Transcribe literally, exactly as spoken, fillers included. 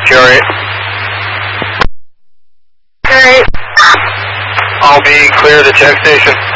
Carry it. Carry it. All being clear to check station.